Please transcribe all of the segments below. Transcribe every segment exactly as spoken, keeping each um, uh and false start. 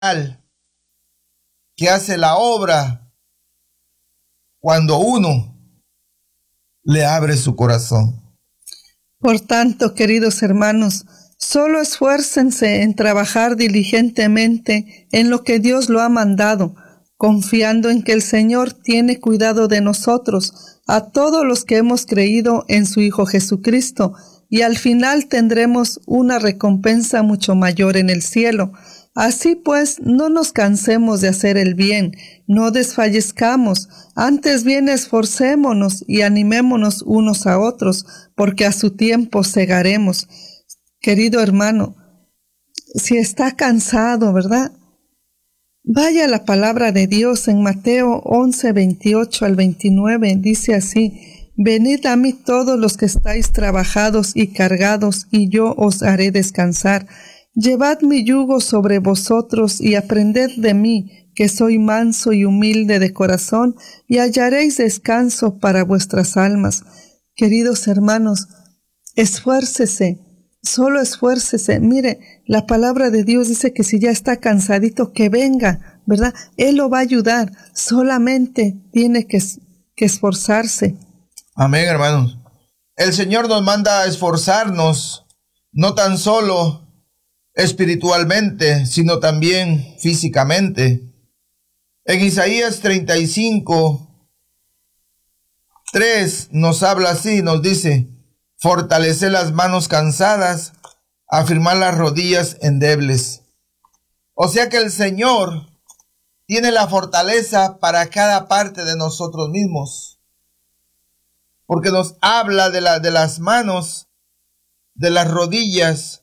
que hace la obra cuando uno le abre su corazón. Por tanto, queridos hermanos, solo esfuércense en trabajar diligentemente en lo que Dios lo ha mandado, confiando en que el Señor tiene cuidado de nosotros, a todos los que hemos creído en su Hijo Jesucristo, y al final tendremos una recompensa mucho mayor en el cielo. Así pues, no nos cansemos de hacer el bien, no desfallezcamos, antes bien esforcémonos y animémonos unos a otros, porque a su tiempo segaremos. Querido hermano, si está cansado, ¿verdad? Vaya la palabra de Dios en Mateo once, veintiocho al veintinueve, dice así: Venid a mí todos los que estáis trabajados y cargados, y yo os haré descansar. Llevad mi yugo sobre vosotros y aprended de mí, que soy manso y humilde de corazón, y hallaréis descanso para vuestras almas. Queridos hermanos, esfuércese, solo esfuércese. Mire, la palabra de Dios dice que si ya está cansadito, que venga, ¿verdad? Él lo va a ayudar, solamente tiene que, que esforzarse. Amén, hermanos. El Señor nos manda a esforzarnos, no tan solo espiritualmente, sino también físicamente. En Isaías treinta y cinco, tres nos habla así, nos dice: fortalecer las manos cansadas, afirmar las rodillas endebles. O sea que el Señor tiene la fortaleza para cada parte de nosotros mismos, porque nos habla de, la, de las manos, de las rodillas,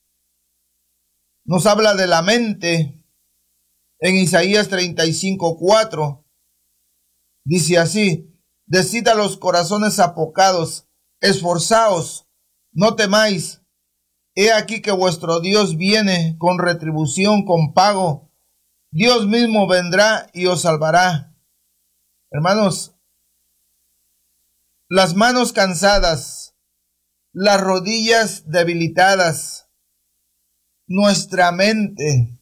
nos habla de la mente. En Isaías treinta y cinco, cuatro dice así: decid a los corazones apocados, esforzaos, no temáis. He aquí que vuestro Dios viene con retribución, con pago. Dios mismo vendrá y os salvará. Hermanos, las manos cansadas, las rodillas debilitadas, nuestra mente,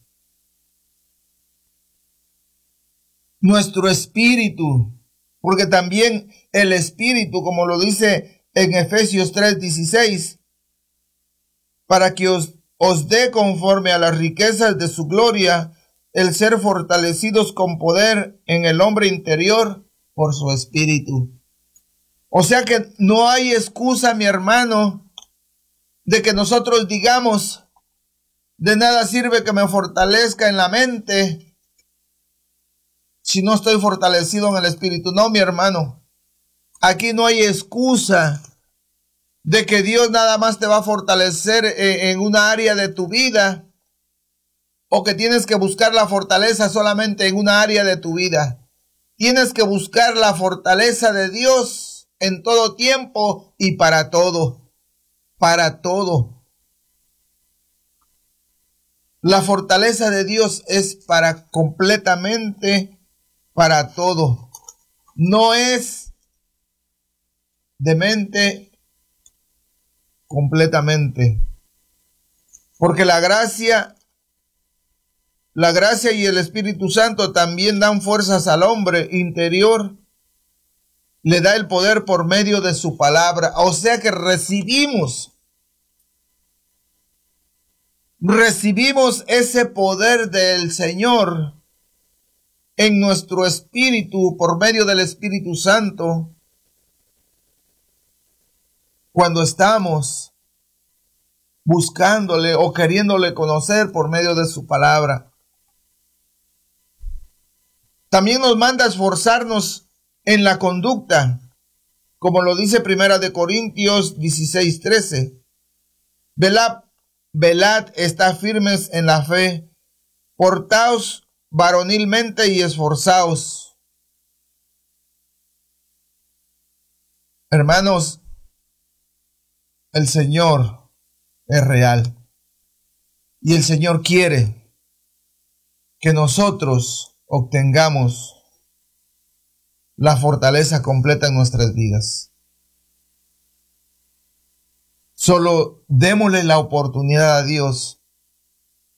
nuestro espíritu, porque también el espíritu, como lo dice en Efesios tres dieciséis, para que os, os dé conforme a las riquezas de su gloria el ser fortalecidos con poder en el hombre interior por su espíritu. O sea que no hay excusa, mi hermano, de que nosotros digamos: de nada sirve que me fortalezca en la mente si no estoy fortalecido en el espíritu. No, mi hermano, aquí no hay excusa de que Dios nada más te va a fortalecer en una área de tu vida, o que tienes que buscar la fortaleza solamente en una área de tu vida. Tienes que buscar la fortaleza de Dios en todo tiempo y para todo, para todo. La fortaleza de Dios es para completamente, para todo. No es de mente completamente. Porque la gracia, la gracia y el Espíritu Santo también dan fuerzas al hombre interior. Le da el poder por medio de su palabra. O sea que recibimos Recibimos ese poder del Señor en nuestro espíritu por medio del Espíritu Santo cuando estamos buscándole o queriéndole conocer por medio de su palabra. También nos manda a esforzarnos en la conducta, como lo dice Primera de Corintios dieciséis, trece. Velad Velad, estad firmes en la fe, portaos varonilmente y esforzaos. Hermanos, el Señor es real y el Señor quiere que nosotros obtengamos la fortaleza completa en nuestras vidas. Solo démosle la oportunidad a Dios